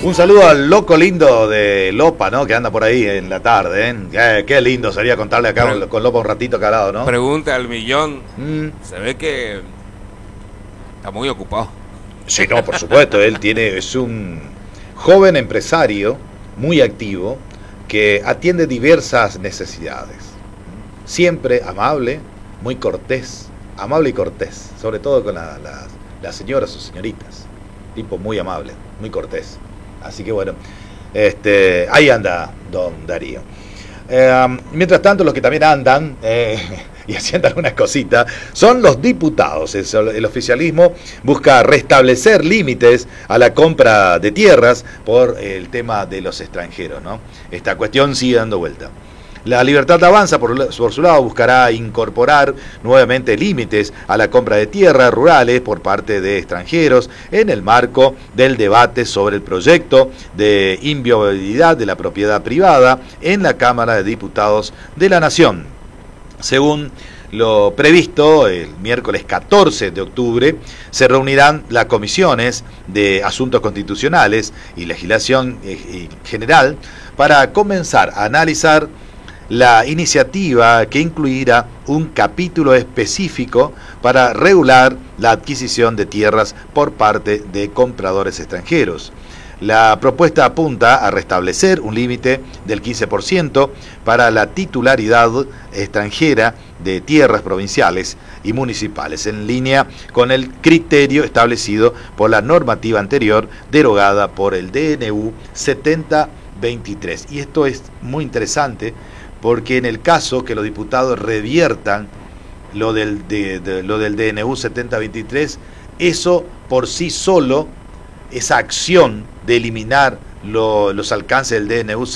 Un saludo al loco lindo de Lopa, ¿no? Que anda por ahí en la tarde, ¿eh? Qué lindo sería contarle acá con Lopa un ratito acá al lado, ¿no? Pregunta al millón. Se ve que está muy ocupado. Sí, no, por supuesto. Es un joven empresario muy activo que atiende diversas necesidades. Siempre amable, muy cortés, amable y cortés, sobre todo con las señoras o señoritas. Tipo muy amable, muy cortés. Así que bueno, ahí anda don Darío. Mientras tanto, los que también andan y haciendo algunas cositas son los diputados. El oficialismo busca restablecer límites a la compra de tierras por el tema de los extranjeros, ¿no? Esta cuestión sigue dando vuelta. La Libertad Avanza, por su lado, buscará incorporar nuevamente límites a la compra de tierras rurales por parte de extranjeros en el marco del debate sobre el proyecto de inviolabilidad de la propiedad privada en la Cámara de Diputados de la Nación. Según lo previsto, el miércoles 14 de octubre se reunirán las comisiones de Asuntos Constitucionales y Legislación General para comenzar a analizar la iniciativa que incluirá un capítulo específico para regular la adquisición de tierras por parte de compradores extranjeros. La propuesta apunta a restablecer un límite del 15% para la titularidad extranjera de tierras provinciales y municipales, en línea con el criterio establecido por la normativa anterior derogada por el DNU 7023. Y esto es muy interesante, porque en el caso que los diputados reviertan lo del DNU 7023, eso por sí solo, esa acción de eliminar los alcances del DNU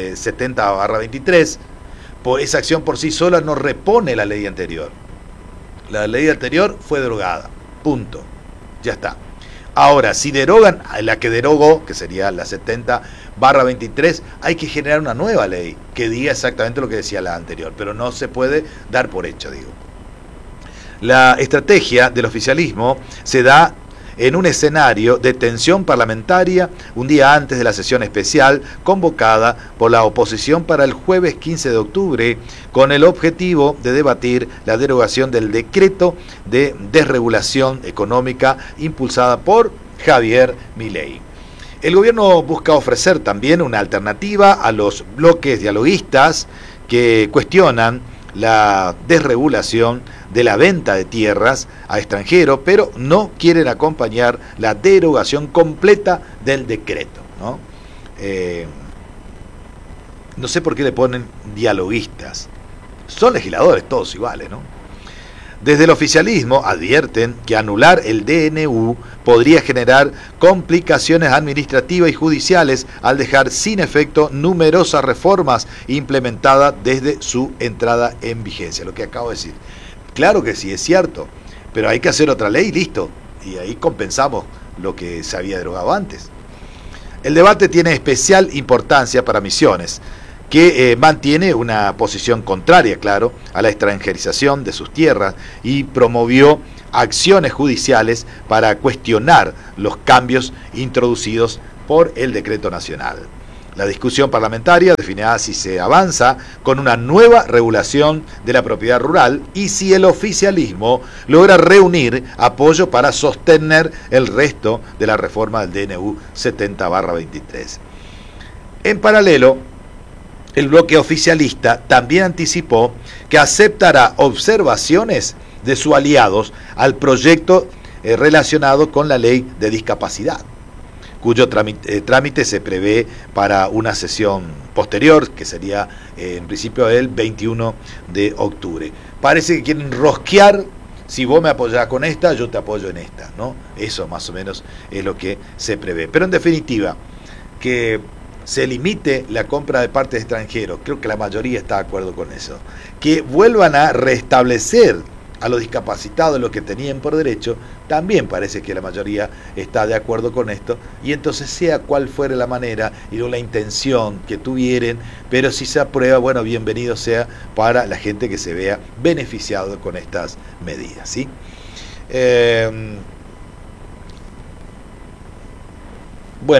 70/23, por esa acción por sí sola no repone la ley anterior. La ley anterior fue derogada, punto, ya está. Ahora, si derogan la que derogó, que sería la 70/23, hay que generar una nueva ley que diga exactamente lo que decía la anterior, pero no se puede dar por hecho, digo. La estrategia del oficialismo se da en un escenario de tensión parlamentaria un día antes de la sesión especial convocada por la oposición para el jueves 15 de octubre, con el objetivo de debatir la derogación del decreto de desregulación económica impulsada por Javier Milei. El gobierno busca ofrecer también una alternativa a los bloques dialoguistas que cuestionan la desregulación de la venta de tierras a extranjeros, pero no quieren acompañar la derogación completa del decreto, ¿no? No sé por qué le ponen dialoguistas. Son legisladores todos iguales, ¿no? Desde el oficialismo advierten que anular el DNU podría generar complicaciones administrativas y judiciales al dejar sin efecto numerosas reformas implementadas desde su entrada en vigencia. Lo que acabo de decir. Claro que sí, es cierto, pero hay que hacer otra ley y listo. Y ahí compensamos lo que se había derogado antes. El debate tiene especial importancia para Misiones, que mantiene una posición contraria, claro, a la extranjerización de sus tierras y promovió acciones judiciales para cuestionar los cambios introducidos por el decreto nacional. La discusión parlamentaria definirá si se avanza con una nueva regulación de la propiedad rural y si el oficialismo logra reunir apoyo para sostener el resto de la reforma del DNU 70/23. En paralelo, el bloque oficialista también anticipó que aceptará observaciones de sus aliados al proyecto relacionado con la ley de discapacidad, cuyo trámite se prevé para una sesión posterior, que sería en principio el 21 de octubre. Parece que quieren rosquear: si vos me apoyás con esta, yo te apoyo en esta, ¿no? Eso más o menos es lo que se prevé. Pero en definitiva, que se limite la compra de parte de extranjeros, creo que la mayoría está de acuerdo con eso. Que vuelvan a restablecer a los discapacitados lo que tenían por derecho, también parece que la mayoría está de acuerdo con esto, y entonces sea cual fuere la manera y la intención que tuvieran, pero si se aprueba, bueno, bienvenido sea para la gente que se vea beneficiado con estas medidas, ¿sí? Bueno,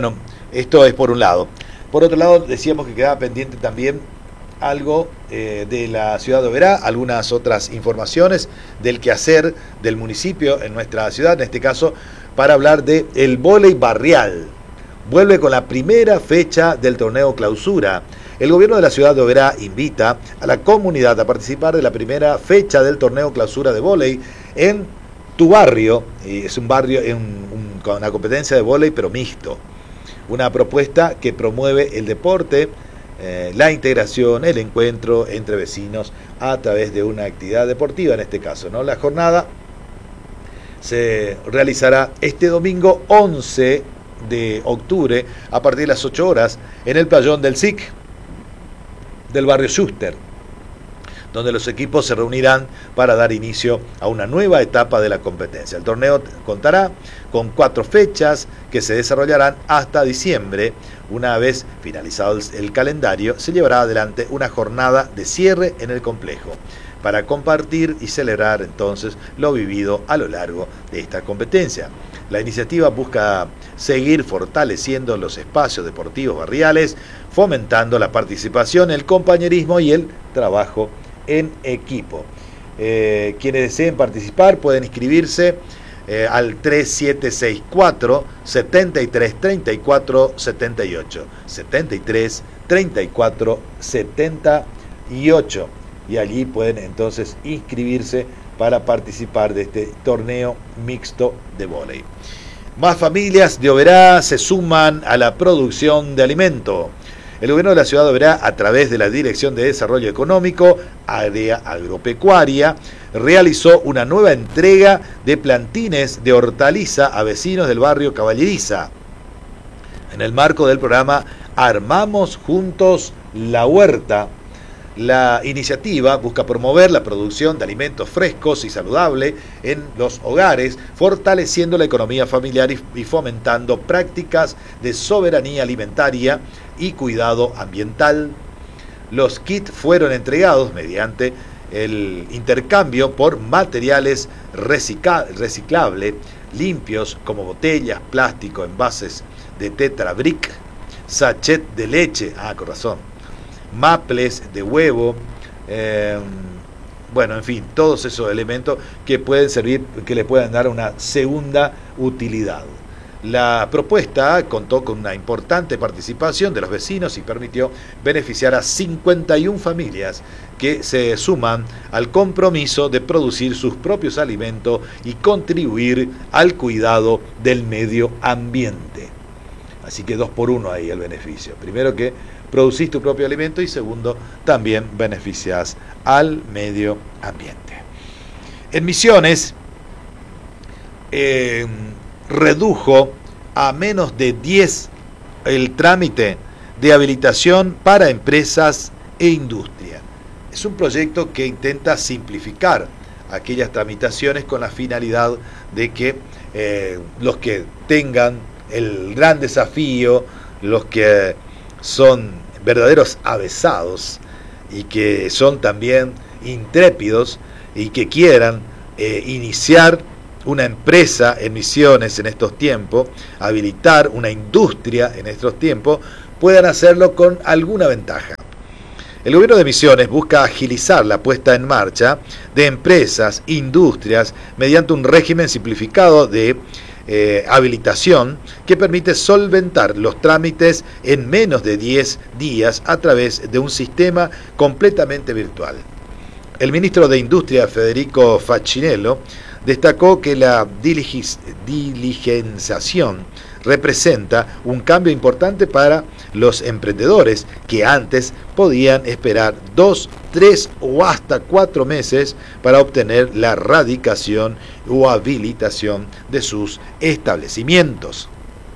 Esto es por un lado. Por otro lado, decíamos que quedaba pendiente también algo de la ciudad de Oberá, algunas otras informaciones del quehacer del municipio en nuestra ciudad, en este caso para hablar de el vóley barrial. Vuelve con la primera fecha del torneo clausura. El gobierno de la ciudad de Oberá invita a la comunidad a participar de la primera fecha del torneo clausura de vóley en tu barrio. Es un barrio con una competencia de vóley pero mixto. Una propuesta que promueve el deporte, la integración, el encuentro entre vecinos a través de una actividad deportiva, en este caso, ¿no? La jornada se realizará este domingo 11 de octubre a partir de las 8 horas en el playón del SIC del barrio Schuster, donde los equipos se reunirán para dar inicio a una nueva etapa de la competencia. El torneo contará con 4 fechas que se desarrollarán hasta diciembre. Una vez finalizado el calendario, se llevará adelante una jornada de cierre en el complejo para compartir y celebrar entonces lo vivido a lo largo de esta competencia. La iniciativa busca seguir fortaleciendo los espacios deportivos barriales, fomentando la participación, el compañerismo y el trabajo en equipo. Quienes deseen participar pueden inscribirse al 3764 73 34 78 73 34 78 y allí pueden entonces inscribirse para participar de este torneo mixto de vóley. Más familias de Oberá se suman a la producción de alimento. El gobierno de la ciudad de Oberá, a través de la Dirección de Desarrollo Económico, Área Agropecuaria, realizó una nueva entrega de plantines de hortaliza a vecinos del barrio Caballeriza, en el marco del programa Armamos Juntos la Huerta. La iniciativa busca promover la producción de alimentos frescos y saludables en los hogares, fortaleciendo la economía familiar y fomentando prácticas de soberanía alimentaria y cuidado ambiental. Los kits fueron entregados mediante el intercambio por materiales reciclables, limpios como botellas, plástico, envases de Tetra Brick, sachet de leche, con razón, maples de huevo, bueno, en fin, todos esos elementos que pueden servir, que le puedan dar una segunda utilidad. La propuesta contó con una importante participación de los vecinos y permitió beneficiar a 51 familias que se suman al compromiso de producir sus propios alimentos y contribuir al cuidado del medio ambiente. Así que 2 por 1 ahí el beneficio. Primero que producís tu propio alimento y segundo, también beneficias al medio ambiente. En Misiones redujo a menos de 10 el trámite de habilitación para empresas e industria. Es un proyecto que intenta simplificar aquellas tramitaciones con la finalidad de que los que tengan el gran desafío, los que son verdaderos avesados y que son también intrépidos y que quieran iniciar una empresa en Misiones en estos tiempos, habilitar una industria en estos tiempos, puedan hacerlo con alguna ventaja. El gobierno de Misiones busca agilizar la puesta en marcha de empresas, industrias, mediante un régimen simplificado de habilitación que permite solventar los trámites en menos de 10 días a través de un sistema completamente virtual. El ministro de Industria, Federico Facchinello, destacó que la diligenciación representa un cambio importante para los emprendedores que antes podían esperar 2, 3 o hasta 4 meses para obtener la radicación o habilitación de sus establecimientos.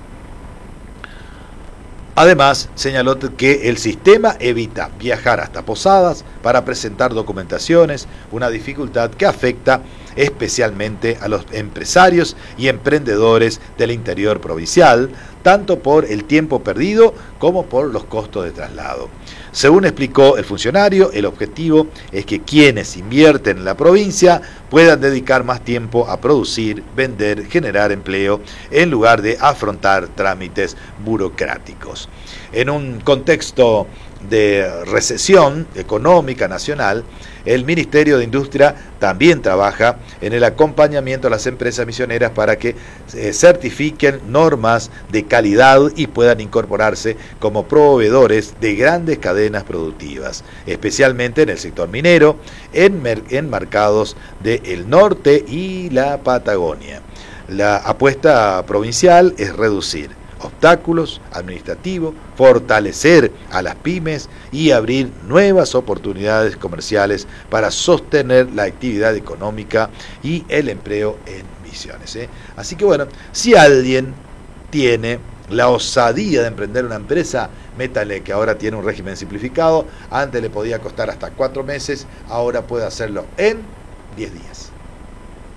Además, señaló que el sistema evita viajar hasta Posadas para presentar documentaciones, una dificultad que afecta especialmente a los empresarios y emprendedores del interior provincial. tanto por el tiempo perdido como por los costos de traslado. Según explicó el funcionario, el objetivo es que quienes invierten en la provincia puedan dedicar más tiempo a producir, vender, generar empleo, en lugar de afrontar trámites burocráticos. En un contexto de recesión económica nacional, el Ministerio de Industria también trabaja en el acompañamiento a las empresas misioneras para que certifiquen normas de calidad y puedan incorporarse como proveedores de grandes cadenas productivas, especialmente en el sector minero, en mercados del norte y la Patagonia. La apuesta provincial es reducir obstáculos administrativos, fortalecer a las pymes y abrir nuevas oportunidades comerciales para sostener la actividad económica y el empleo en Misiones. Así que bueno, si alguien tiene la osadía de emprender una empresa, métale que ahora tiene un régimen simplificado. Antes le podía costar hasta 4 meses, ahora puede hacerlo en 10 días.